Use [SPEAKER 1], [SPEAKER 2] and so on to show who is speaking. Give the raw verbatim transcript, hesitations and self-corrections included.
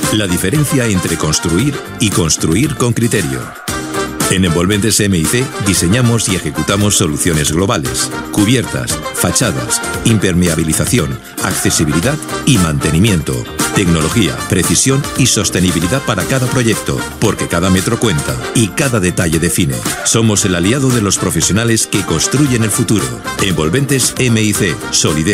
[SPEAKER 1] La diferencia entre construir y construir con criterio. En Envolventes M I C diseñamos y ejecutamos soluciones globales, cubiertas, fachadas, impermeabilización, accesibilidad y mantenimiento. Tecnología, precisión y sostenibilidad para cada proyecto, porque cada metro cuenta y cada detalle define. Somos el aliado de los profesionales que construyen el futuro. Envolventes M I C, solidez.